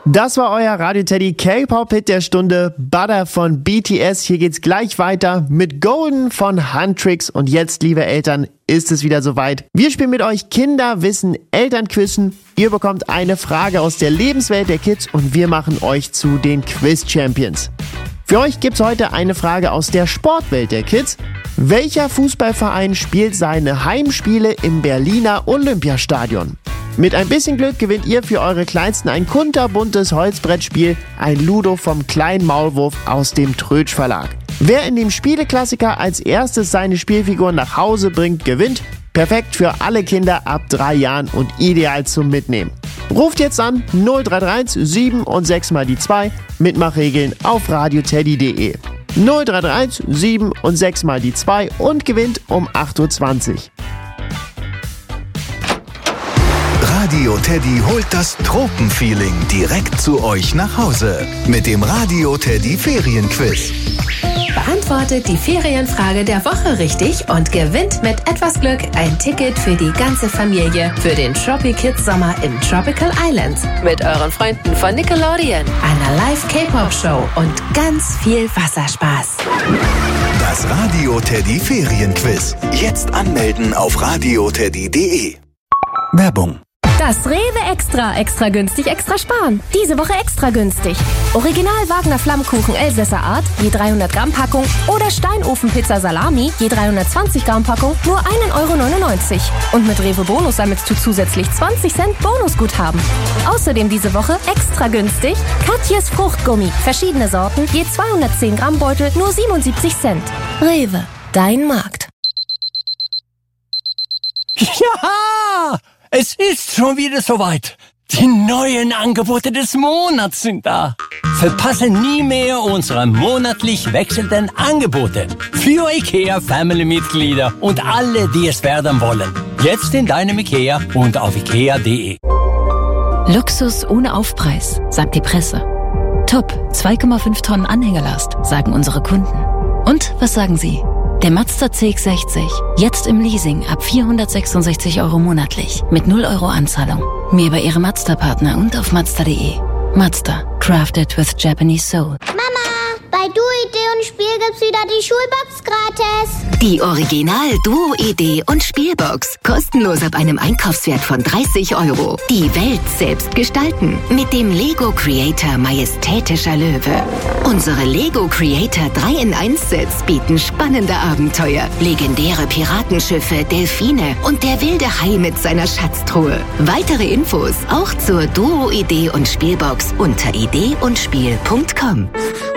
Das war euer Radio Teddy K-Pop-Hit der Stunde, Butter von BTS. Hier geht's gleich weiter mit Golden von Huntrix. Und jetzt, liebe Eltern, ist es wieder soweit. Wir spielen mit euch Kinderwissen, Elternquissen. Ihr bekommt eine Frage aus der Lebenswelt der Kids und wir machen euch zu den Quiz-Champions. Für euch gibt's heute eine Frage aus der Sportwelt der Kids. Welcher Fußballverein spielt seine Heimspiele im Berliner Olympiastadion? Mit ein bisschen Glück gewinnt ihr für eure Kleinsten ein kunterbuntes Holzbrettspiel, ein Ludo vom kleinen Maulwurf aus dem Trötsch Verlag. Wer in dem Spieleklassiker als erstes seine Spielfiguren nach Hause bringt, gewinnt. Perfekt für alle Kinder ab 3 Jahren und ideal zum Mitnehmen. Ruft jetzt an 0331 7 und 6 mal die 2, Mitmachregeln auf radioteddy.de. 0331 7 und 6 mal die 2 und gewinnt um 8.20 Uhr. Radio Teddy holt das Tropenfeeling direkt zu euch nach Hause mit dem Radio Teddy Ferienquiz. Beantwortet die Ferienfrage der Woche richtig und gewinnt mit etwas Glück ein Ticket für die ganze Familie für den Tropi Kids Sommer im Tropical Islands mit euren Freunden von Nickelodeon, einer Live-K-Pop-Show und ganz viel Wasserspaß. Das Radio Teddy Ferienquiz. Jetzt anmelden auf radioteddy.de. Werbung. Das Rewe Extra günstig, extra sparen. Diese Woche extra günstig. Original Wagner Flammkuchen Elsässer Art, je 300 Gramm Packung oder Steinofenpizza Salami, je 320 Gramm Packung, nur 1,99 €. Und mit Rewe Bonus sammelst du zusätzlich 20 Cent Bonusguthaben. Außerdem diese Woche extra günstig Katjes Fruchtgummi, verschiedene Sorten, je 210 Gramm Beutel, nur 77 Cent. Rewe, dein Markt. Ja! Es ist schon wieder soweit. Die neuen Angebote des Monats sind da. Verpasse nie mehr unsere monatlich wechselnden Angebote. Für IKEA Family-Mitglieder und alle, die es werden wollen. Jetzt in deinem IKEA und auf ikea.de. Luxus ohne Aufpreis, sagt die Presse. Top, 2,5 Tonnen Anhängerlast, sagen unsere Kunden. Und was sagen Sie? Der Mazda CX-60, jetzt im Leasing ab 466 € monatlich, mit 0 € Anzahlung. Mehr bei Ihrem Mazda-Partner und auf Mazda.de. Mazda, crafted with Japanese soul. Mama, bei Duo-Idee und Spiel gibt's wieder die Schulbox gratis. Die Original Duo-Idee und Spielbox. Kostenlos ab einem Einkaufswert von 30 €. Die Welt selbst gestalten. Mit dem Lego Creator Majestätischer Löwe. Unsere Lego Creator 3-in-1-Sets bieten spannende Abenteuer. Legendäre Piratenschiffe, Delfine und der wilde Hai mit seiner Schatztruhe. Weitere Infos auch zur Duo-Idee und Spielbox unter ideeundspiel.com.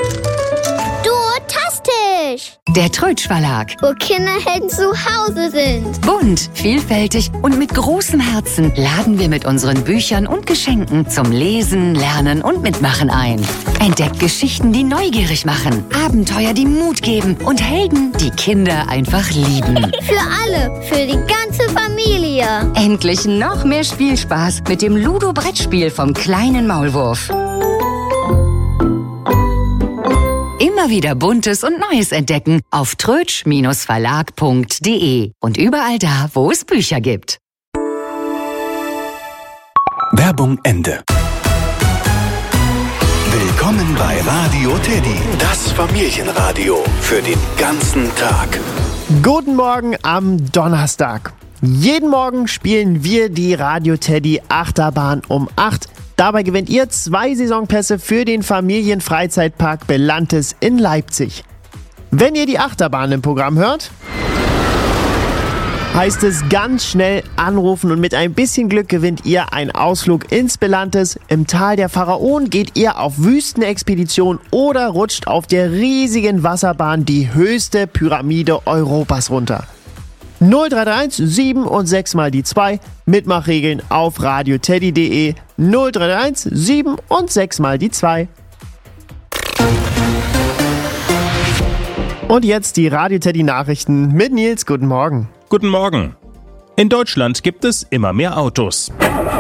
Duotastisch! Der Trötsch Verlag. Wo Kinderhelden zu Hause sind. Bunt, vielfältig und mit großem Herzen laden wir mit unseren Büchern und Geschenken zum Lesen, Lernen und Mitmachen ein. Entdeckt Geschichten, die neugierig machen, Abenteuer, die Mut geben und Helden, die Kinder einfach lieben. Für alle, für die ganze Familie. Endlich noch mehr Spielspaß mit dem Ludo-Brettspiel vom kleinen Maulwurf. Immer wieder Buntes und Neues entdecken auf trötsch-verlag.de und überall da, wo es Bücher gibt. Werbung Ende. Willkommen bei Radio Teddy, das Familienradio für den ganzen Tag. Guten Morgen am Donnerstag. Jeden Morgen spielen wir die Radio Teddy Achterbahn um 8. Dabei gewinnt ihr 2 Saisonpässe für den Familienfreizeitpark Belantes in Leipzig. Wenn ihr die Achterbahn im Programm hört, heißt es ganz schnell anrufen und mit ein bisschen Glück gewinnt ihr einen Ausflug ins Belantes. Im Tal der Pharaonen geht ihr auf Wüstenexpedition oder rutscht auf der riesigen Wasserbahn die höchste Pyramide Europas runter. 0331 7 und 6 mal die 2. Mitmachregeln auf radioteddy.de. 0331 7 und 6 mal die 2. Und jetzt die Radio Teddy Nachrichten mit Nils. Guten Morgen. Guten Morgen. In Deutschland gibt es immer mehr Autos.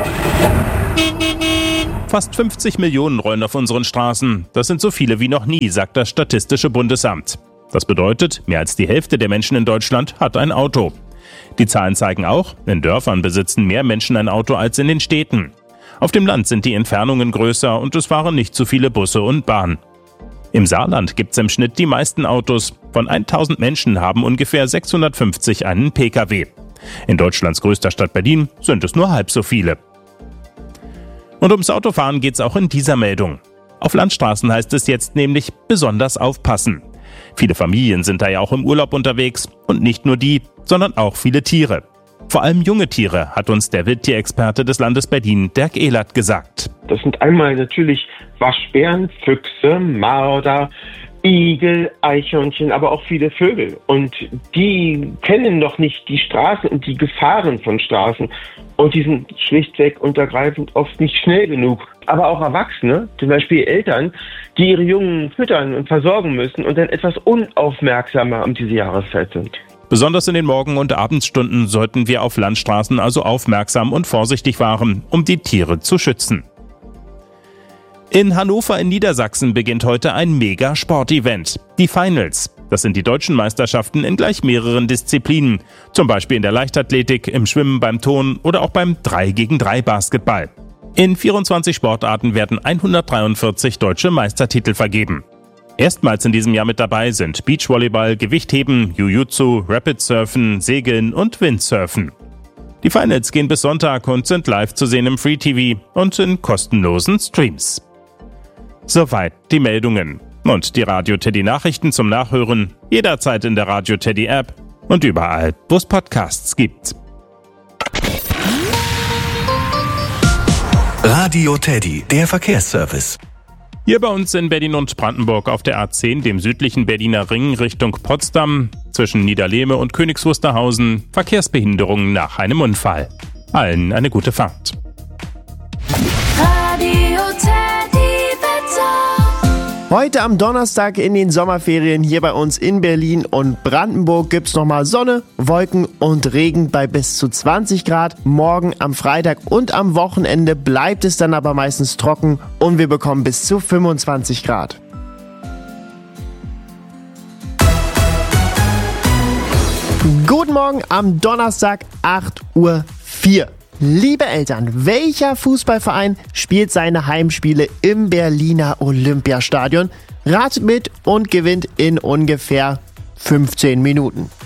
Fast 50 Millionen rollen auf unseren Straßen. Das sind so viele wie noch nie, sagt das Statistische Bundesamt. Das bedeutet, mehr als die Hälfte der Menschen in Deutschland hat ein Auto. Die Zahlen zeigen auch, in Dörfern besitzen mehr Menschen ein Auto als in den Städten. Auf dem Land sind die Entfernungen größer und es fahren nicht so viele Busse und Bahnen. Im Saarland gibt's im Schnitt die meisten Autos. Von 1000 Menschen haben ungefähr 650 einen Pkw. In Deutschlands größter Stadt Berlin sind es nur halb so viele. Und ums Autofahren geht's auch in dieser Meldung. Auf Landstraßen heißt es jetzt nämlich besonders aufpassen. Viele Familien sind da ja auch im Urlaub unterwegs und nicht nur die, sondern auch viele Tiere. Vor allem junge Tiere, hat uns der Wildtierexperte des Landes Berlin, Dirk Ehlert, gesagt. Das sind einmal natürlich Waschbären, Füchse, Marder, Igel, Eichhörnchen, aber auch viele Vögel. Und die kennen noch nicht die Straßen und die Gefahren von Straßen. Und die sind schlichtweg und ergreifend oft nicht schnell genug. Aber auch Erwachsene, zum Beispiel Eltern, die ihre Jungen füttern und versorgen müssen und dann etwas unaufmerksamer um diese Jahreszeit sind. Besonders in den Morgen- und Abendstunden sollten wir auf Landstraßen also aufmerksam und vorsichtig fahren, um die Tiere zu schützen. In Hannover in Niedersachsen beginnt heute ein Mega-Sportevent. Die Finals. Das sind die deutschen Meisterschaften in gleich mehreren Disziplinen. Zum Beispiel in der Leichtathletik, im Schwimmen, beim Turnen oder auch beim 3-gegen-3 Basketball. In 24 Sportarten werden 143 deutsche Meistertitel vergeben. Erstmals in diesem Jahr mit dabei sind Beachvolleyball, Gewichtheben, Jiu-Jitsu, Rapid Surfen, Segeln und Windsurfen. Die Finals gehen bis Sonntag und sind live zu sehen im Free TV und in kostenlosen Streams. Soweit die Meldungen. Und die Radio Teddy Nachrichten zum Nachhören jederzeit in der Radio Teddy App und überall, wo es Podcasts gibt. Radio Teddy, der Verkehrsservice. Hier bei uns in Berlin und Brandenburg auf der A10, dem südlichen Berliner Ring Richtung Potsdam, zwischen Niederlehme und Königs Wusterhausen, Verkehrsbehinderungen nach einem Unfall. Allen eine gute Fahrt. Radio Teddy Wetter. Heute am Donnerstag in den Sommerferien hier bei uns in Berlin und Brandenburg gibt's nochmal Sonne, Wolken und Regen bei bis zu 20 Grad. Morgen am Freitag und am Wochenende bleibt es dann aber meistens trocken und wir bekommen bis zu 25 Grad. Guten Morgen am Donnerstag, 8:04 Uhr. Liebe Eltern, welcher Fußballverein spielt seine Heimspiele im Berliner Olympiastadion? Ratet mit und gewinnt in ungefähr 15 Minuten.